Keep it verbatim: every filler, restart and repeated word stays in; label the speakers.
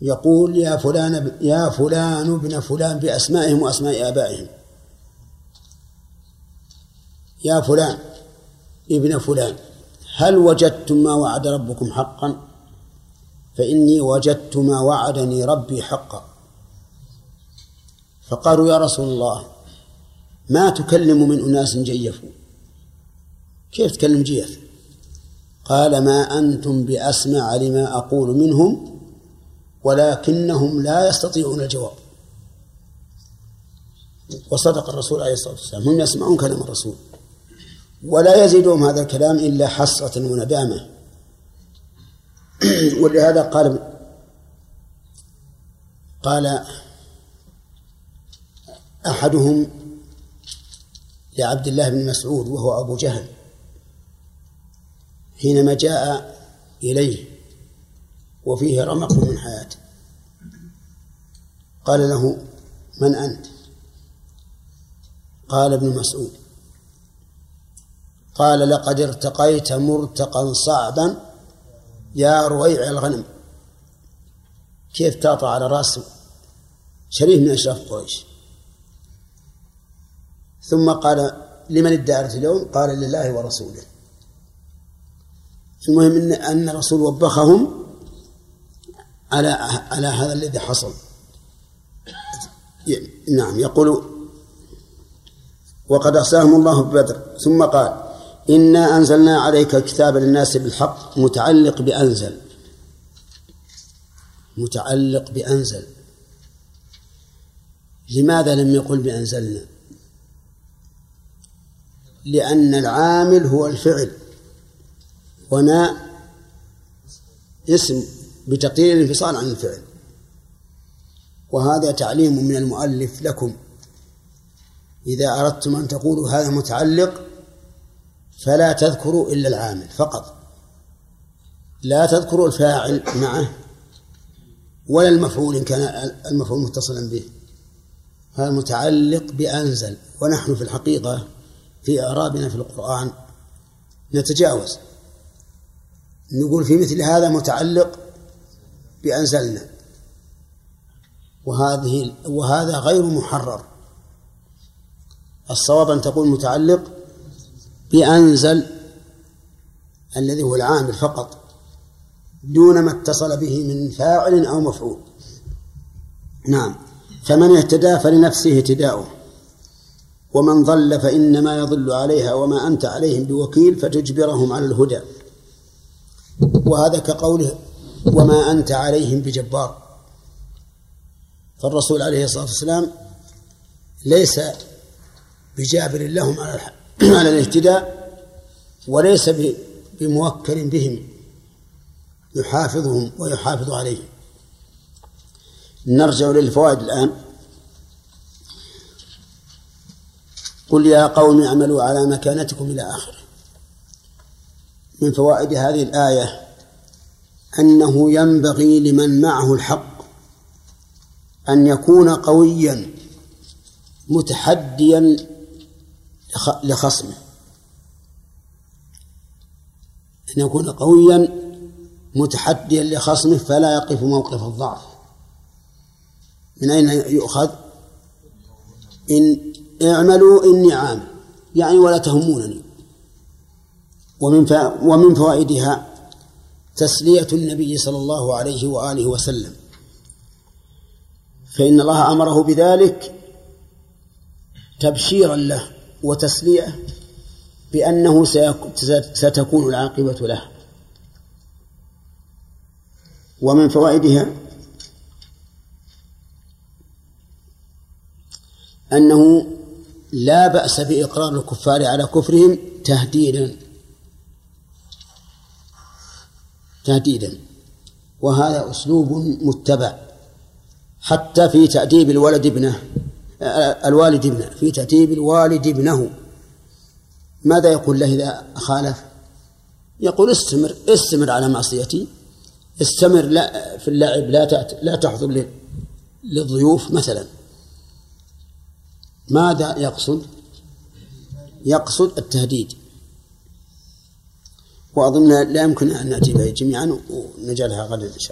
Speaker 1: يقول يا فلان يا فلان ابن فلان بأسمائهم وأسماء آبائهم، يا فلان ابن فلان هل وجدتم ما وعد ربكم حقا؟ فإني وجدت ما وعدني ربي حقا. فقالوا يا رسول الله ما تكلم من أناس جيفوا، كيف تكلم جيف؟ قال ما أنتم بأسمع لما أقول منهم ولكنهم لا يستطيعون الجواب. وصدق الرسول عليه الصلاة والسلام، هم يسمعون كلام الرسول ولا يزيدهم هذا الكلام إلا حسرة وندامة. ولهذا قال قال أحدهم لعبد الله بن مسعود وهو أبو جهل حينما جاء إليه وفيه رمق من حياته، قال له من أنت؟ قال ابن مسعود. قال لقد ارتقيت مرتقا صعبا يا رويع الغنم. كيف تطع على رأس شريف من أشراف قريش؟ ثم قال لمن الدائرة اليوم؟ قال لله ورسوله. المهم إن أن الرسول وبخهم على على هذا الذي حصل. نعم. يقول وقد أحصاهم الله ببدر. ثم قال إنا أنزلنا عليك الكتاب للناس بالحق متعلق بأنزل، متعلق بأنزل. لماذا لم يقل بأنزلنا؟ لأن العامل هو الفعل ونا اسم بتقدير الانفصال عن الفعل. وهذا تعليم من المؤلف لكم، إذا أردتم أن تقولوا هذا متعلق فلا تذكروا إلا العامل فقط، لا تذكروا الفاعل معه ولا المفعول إن كان المفعول متصلا به. هذا متعلق بأنزل. ونحن في الحقيقة في إعرابنا في القرآن نتجاوز، نقول في مثل هذا متعلق بأنزلنا، وهذه وهذا غير محرر. الصواب أن تقول متعلق بأنزل الذي هو العامل فقط دون ما اتصل به من فاعل أو مفعول. نعم. فمن اهتدى فلنفسه اهتداؤه ومن ضل فإنما يضل عليها وما أنت عليهم بوكيل فتجبرهم على الهدى. وهذا كقوله وما أنت عليهم بجبار. فالرسول عليه الصلاة والسلام ليس بجابر لهم على الاهتداء وليس بموكل بهم يحافظهم ويحافظ عليهم. نرجع للفوائد الآن. قل يا قوم اعملوا على مكانتكم إلى آخره. من فوائد هذه الآية أنه ينبغي لمن معه الحق أن يكون قويا متحديا لخصمه، أن يكون قويا متحديا لخصمه فلا يقف موقف الضعف. من أين يؤخذ؟ إن اعملوا إني عامل، يعني ولا تهمونني. ومن ومن فوائدها تسلية النبي صلى الله عليه وآله وسلم، فإن الله أمره بذلك تبشيرا له وتسلية بأنه ستكون العاقبة له. ومن فوائدها أنه لا بأس بإقرار الكفار على كفرهم تهديدا تهديدا وهذا أسلوب متبع حتى في تأديب الولد ابنه الوالد ابنه في تأديب الوالد ابنه. ماذا يقول له إذا خالف؟ يقول استمر استمر على معصيتي، استمر لا في اللعب، لا لا تحضر للضيوف مثلا. ماذا يقصد؟ يقصد التهديد. وأظن لا يمكن أن نأتي به جميعا ونجعلها غدا إن شاء الله.